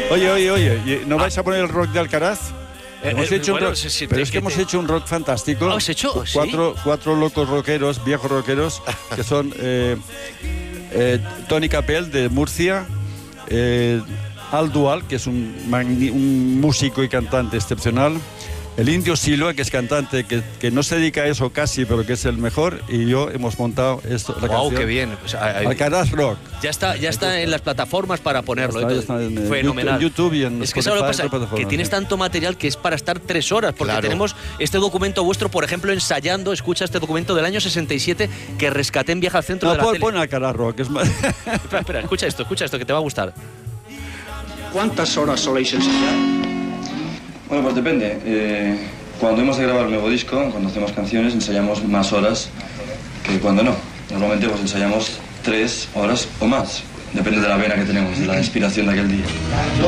Oye, ¿no vais a poner el rock de Alcaraz? Hemos hecho un rock, pero es que hemos hecho un rock fantástico. ¿Lo has hecho? ¿Sí? Cuatro locos rockeros, viejos rockeros, que son Tony Capel de Murcia, Al Dual, que es un músico y cantante excepcional, el Indio Silva, que es cantante, que no se dedica a eso casi, pero que es el mejor, y yo hemos montado esto, la canción. ¡Qué bien! Pues, Alcaraz Rock. Ya está en las plataformas para ponerlo. Está en fenomenal. YouTube y en es que ¿sabes lo que pasa? Que tienes tanto material que es para estar 3 horas, porque tenemos este documento vuestro, por ejemplo, ensayando, escucha este documento del año 67 que rescaté en Viaje al Centro de la tele. Pon Alcaraz Rock. Espera, escucha esto que te va a gustar. ¿Cuántas horas soléis ensayar? Bueno, pues depende. Cuando hemos de grabar un nuevo disco, cuando hacemos canciones, ensayamos más horas que cuando no. Normalmente pues ensayamos 3 horas o más. Depende de la vena que tenemos, de la inspiración de aquel día.